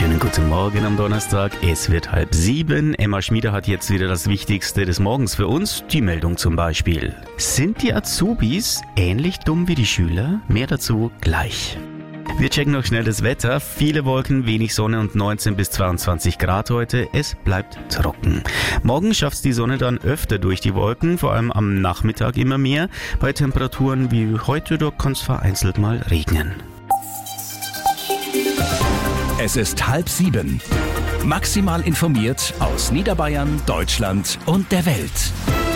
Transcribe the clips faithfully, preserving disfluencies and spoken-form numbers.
Schönen guten Morgen am Donnerstag. Es wird halb sieben. Emma Schmieder hat jetzt wieder das Wichtigste des Morgens für uns. Die Meldung zum Beispiel. Sind die Azubis ähnlich dumm wie die Schüler? Mehr dazu gleich. Wir checken noch schnell das Wetter. Viele Wolken, wenig Sonne und neunzehn bis zweiundzwanzig Grad heute. Es bleibt trocken. Morgen schafft's die Sonne dann öfter durch die Wolken, vor allem am Nachmittag immer mehr. Bei Temperaturen wie heute, da kann's vereinzelt mal regnen. Es ist halb sieben. Maximal informiert aus Niederbayern, Deutschland und der Welt.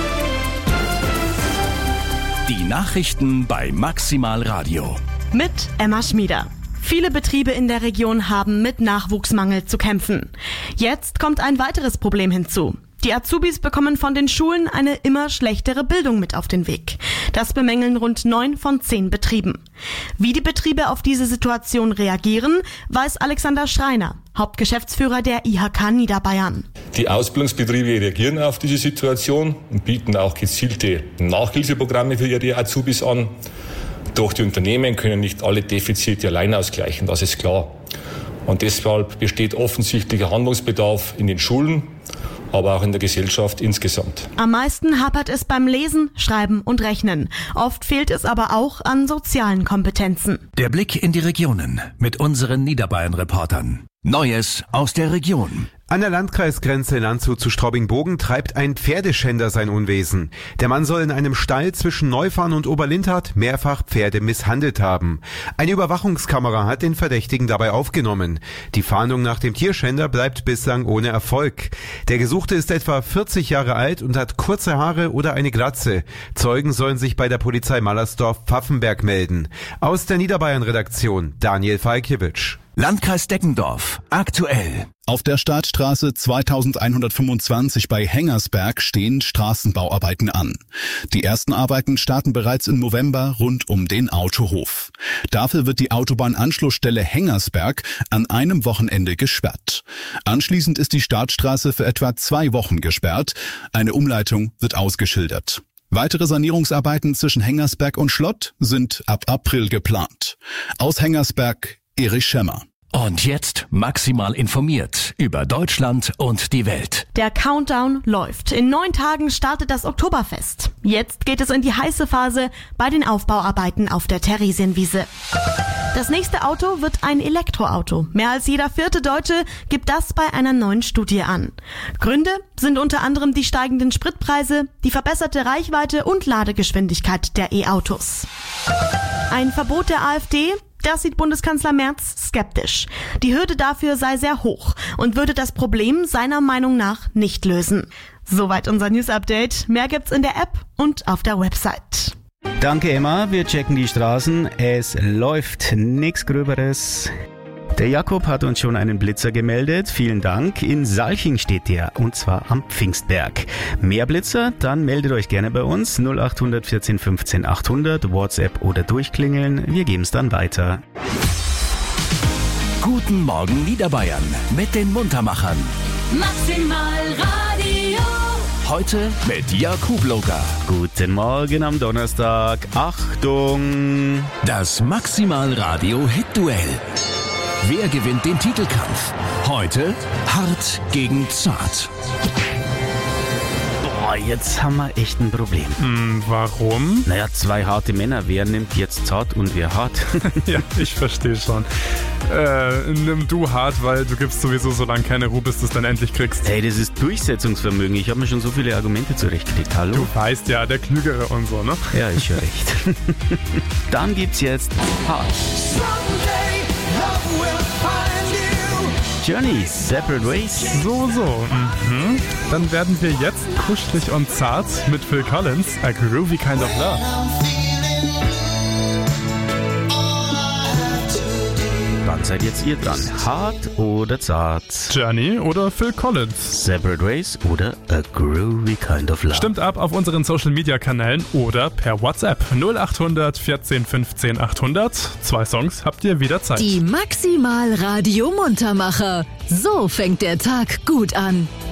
Die Nachrichten bei Maximal Radio. Mit Emma Schmieder. Viele Betriebe in der Region haben mit Nachwuchsmangel zu kämpfen. Jetzt kommt ein weiteres Problem hinzu. Die Azubis bekommen von den Schulen eine immer schlechtere Bildung mit auf den Weg. Das bemängeln rund neun von zehn Betrieben. Wie die Betriebe auf diese Situation reagieren, weiß Alexander Schreiner, Hauptgeschäftsführer der I H K Niederbayern. Die Ausbildungsbetriebe reagieren auf diese Situation und bieten auch gezielte Nachhilfeprogramme für ihre Azubis an. Doch die Unternehmen können nicht alle Defizite allein ausgleichen, das ist klar. Und deshalb besteht offensichtlicher Handlungsbedarf in den Schulen, aber auch in der Gesellschaft insgesamt. Am meisten hapert es beim Lesen, Schreiben und Rechnen. Oft fehlt es aber auch an sozialen Kompetenzen. Der Blick in die Regionen mit unseren Niederbayern-Reportern. Neues aus der Region. An der Landkreisgrenze in Landshut zu Straubing-Bogen treibt ein Pferdeschänder sein Unwesen. Der Mann soll in einem Stall zwischen Neufahren und Oberlindhardt mehrfach Pferde misshandelt haben. Eine Überwachungskamera hat den Verdächtigen dabei aufgenommen. Die Fahndung nach dem Tierschänder bleibt bislang ohne Erfolg. Der Gesuchte ist etwa vierzig Jahre alt und hat kurze Haare oder eine Glatze. Zeugen sollen sich bei der Polizei Mallersdorf-Pfaffenberg melden. Aus der Niederbayern-Redaktion Daniel Falkiewicz. Landkreis Deggendorf. Aktuell. Auf der Startstraße zweitausendeinhundertfünfundzwanzig bei Hengersberg stehen Straßenbauarbeiten an. Die ersten Arbeiten starten bereits im November rund um den Autohof. Dafür wird die Autobahnanschlussstelle Hengersberg an einem Wochenende gesperrt. Anschließend ist die Startstraße für etwa zwei Wochen gesperrt. Eine Umleitung wird ausgeschildert. Weitere Sanierungsarbeiten zwischen Hengersberg und Schlott sind ab April geplant. Aus Hengersberg Erich Schemmer. Und jetzt maximal informiert über Deutschland und die Welt. Der Countdown läuft. In neun Tagen startet das Oktoberfest. Jetzt geht es in die heiße Phase bei den Aufbauarbeiten auf der Theresienwiese. Das nächste Auto wird ein Elektroauto. Mehr als jeder vierte Deutsche gibt das bei einer neuen Studie an. Gründe sind unter anderem die steigenden Spritpreise, die verbesserte Reichweite und Ladegeschwindigkeit der E-Autos. Ein Verbot der AfD? Das sieht Bundeskanzler Merz skeptisch. Die Hürde dafür sei sehr hoch und würde das Problem seiner Meinung nach nicht lösen. Soweit unser News-Update. Mehr gibt's in der App und auf der Website. Danke Emma, wir checken die Straßen. Es läuft nichts Gröberes. Der Jakob hat uns schon einen Blitzer gemeldet. Vielen Dank. In Salching steht der, und zwar am Pfingstberg. Mehr Blitzer? Dann meldet euch gerne bei uns. null acht vierzehn fünfzehn achthundert, WhatsApp oder durchklingeln. Wir geben es dann weiter. Guten Morgen Niederbayern mit den Muntermachern. Maximal Radio. Heute mit Jakub Loga. Guten Morgen am Donnerstag. Achtung! Das Maximal Radio Hit-Duell. Wer gewinnt den Titelkampf? Heute hart gegen zart. Boah, jetzt haben wir echt ein Problem. Hm, warum? Naja, zwei harte Männer. Wer nimmt jetzt zart und wer hart? Ja, ich verstehe schon. Äh, nimm du hart, weil du gibst sowieso so lange keine Ruhe, bis du es dann endlich kriegst. Hey, das ist Durchsetzungsvermögen. Ich habe mir schon so viele Argumente zurechtgelegt. Hallo? Du weißt ja, der Klügere und so, ne? Ja, ich höre recht. Dann gibt's jetzt hart. Journey, Separate Ways. So, so. Mhm. Dann werden wir jetzt kuschelig und zart mit Phil Collins, A Groovy Kind of Love. Dann seid jetzt ihr dran. Hart oder zart? Journey oder Phil Collins? Separate Ways oder A Groovy Kind of Love? Stimmt ab auf unseren Social Media Kanälen oder per WhatsApp null acht vierzehn fünfzehn achthundert. Zwei Songs habt ihr wieder Zeit. Die Maximal Radio Muntermacher. So fängt der Tag gut an.